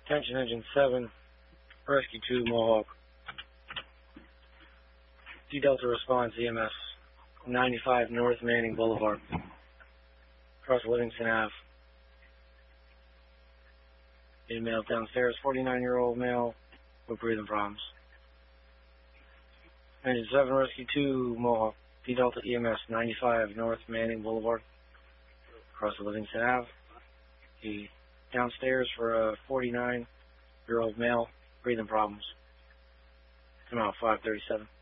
Attention Engine 7, Rescue 2, Mohawk. D-Delta response, EMS 95 North Manning Boulevard, across Livingston Ave. Need male downstairs, 49-year-old male with breathing problems. Engine 7, Rescue 2, Mohawk. D-Delta EMS 95 North Manning Boulevard, across Livingston Ave. He downstairs for a 49-year-old male, breathing problems. Come out 537.